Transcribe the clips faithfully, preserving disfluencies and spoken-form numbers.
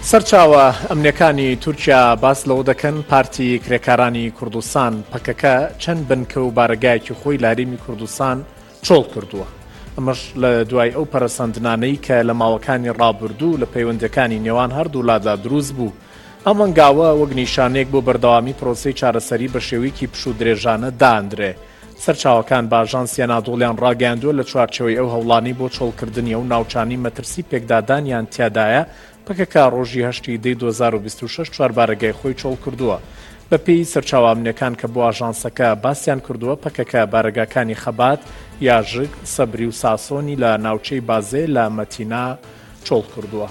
سەرچاوە ئەمنیەکانی تورکیا باس لەوە دەکەن پارتی کرێکارانی کوردستان پەکەکە چەند بنکە و بارگایەکی خۆی لە هەرێمی کوردستان چۆڵ کردووە. ئەمەش لە دوای ئەو پەرەسەندنانەی کە لە ماوەکانی ڕابردوو لە پەیوەندەکانی نێوان هەردوو لادا دروست بوو. ئەم هەنگاوە وەک نیشانەیەک بۆ بەردەوامی پرۆسەی چارەسەری بە شێوەیەکی پش و درێژانە دانرێ. سەرچاوەکان بە ئاژانسی ئەنادۆڵیان ڕاگەیاندووە لە چوارچەوەی ئەو هەوڵانی بۆ چۆڵکردنی ئەو ناوچانی مەترسی پێکدادانیان تیادایە پەکەکە ڕۆژی هەشتی دەی دوو هەزار و بیست و شەش چوار بارگای خۆی چۆڵ کردووە. بە پێی سەرچاوە ئەمنیەکان کە بۆ ئاژانسەکە باسییان کردووە پەکەکە بارگاکانی خەبات، یاژک، سەبری و ساسۆنی لە ناوچەی بازێ لە مەتینا چۆڵ کردووە.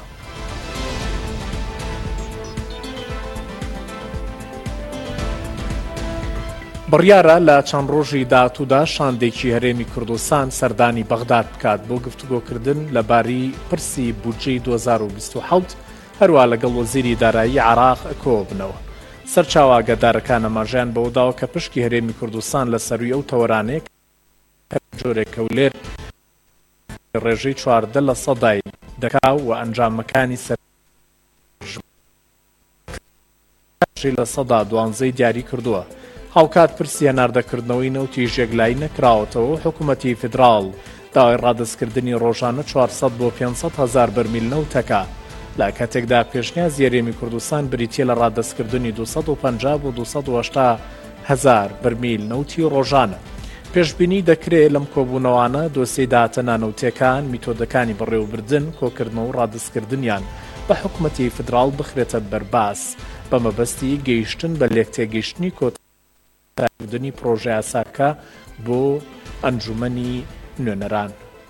بڕیارە لە چەند ڕۆژی داهاتوودا شاندێکی هەرێمی کوردستان سەردانی بەغداد بکات بۆ گفتوگۆکردن لەبارەی پرسی بودجەی دوو هەزار و بیست و حەوت هەروە لەگەڵ وەزیری دارایی عێراق کۆ بنەوە. سەرچاوە ئاگادارەکان ئەماژەیان بەوەداوە کە پشکی هەرێمی کوردستان لە سەروی ئەو تەوەرانەیە جۆرێک کەولێر ڕێژەی چواردە لە سەدای دەکا و ئەنجامەکانی سەر لە سەدا دوانزەی دیاری کردووە. هاوکات پرسی هەناردەکردنەوەی نەوتی ژێگلایی نەکراوەتەوە و حکوومەتی فیدراڵ داوای ڕادەستکردنی ڕۆژانە چوارسەد بۆ پێنجسەد هەزار بەرمیل نەوتەکە لە کاتێکدا پێشنیازی هەرێمی کوردستان بریتیە لە ڕادەستکردنی دووسەد و پەنجا بۆ دووسەد و هەشتا هەزار بەرمیل نەوتی ڕۆژانە. پێشبینی دەکرێت لەم کۆبوونەوانە دۆسیەی داهاتە نانەوتیەکان میتۆدەکانی بەڕێوەبردن کۆکردنەوە و ڕادەستکردنیان بە حکوومەتی فیدراڵ بخرێتە بەرباس بە مەبەستی گەیشتن بە لێکتێگەیشتنی کۆت کردنی پرۆژە یاساکە بۆ ئەنجومەنی نوێنەران.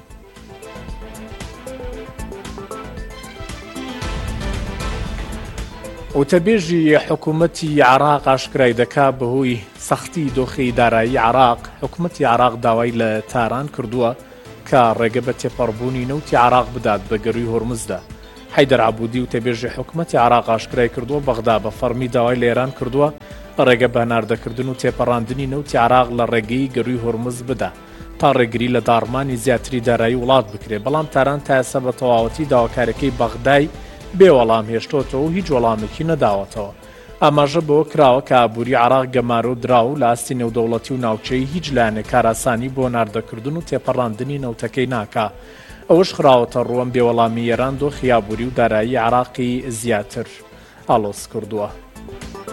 وتەبێژی حکوومەتی عێراق ئاشکرای دەکا بەهۆی سەختی دۆخی دارایی عێراق حکوومەتی عێراق داوای لە تاران کردووە کە ڕێگە بە تێپەڕبوونی نەوتی عێراق بدات بە گەڕووی هۆرمزدا. حەیدەر عەبوودی وتەبێژی حکوومەتی عێراق ئاشکرای کردووە بەغدا بە فەرمی داوای لە ئێران کردووە ڕێگە بە هەناردەکردن و تێپەڕاندنی نەوتی عێراق لە ڕێگەی گەڕووی هۆرمز بدا تا ڕێگری لە داڕمانی زیاتری دارایی وڵات بکرێت. بەڵام تاران تا ئێستا بە تەواوەتی داواکارەکەی بەغدای بێ وەڵام هێشتۆتەوە و هیچ وەڵامێکی نەداوەتەوە. ئاماژە بەوە کراوە کە ئابووری عێراق گەمارۆ دراو لە ئاستی نێودەوڵەتی و ناوچەی هیچ لایەنێک کاراسانی بۆ ناردەکردن و تێپەڕاندنی نەوتەکەی ناکا. ئەوەش خراوەتە ڕووەم بێوەڵامی ئێران دۆخی ئابووری و دارایی عێراقی زیاتر ئاڵۆز کردووە.